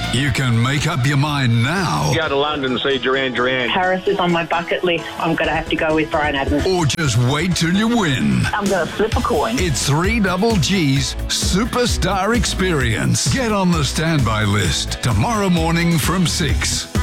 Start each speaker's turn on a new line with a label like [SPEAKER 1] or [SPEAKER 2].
[SPEAKER 1] You can make up your mind now.
[SPEAKER 2] Go to London and see Duran Duran.
[SPEAKER 3] Paris is on my bucket list. I'm going to have to go with Bryan Adams.
[SPEAKER 1] Or just wait till you win.
[SPEAKER 3] I'm going to flip a coin.
[SPEAKER 1] It's 3GG's Superstar Experience. Get on the standby list tomorrow morning from 6.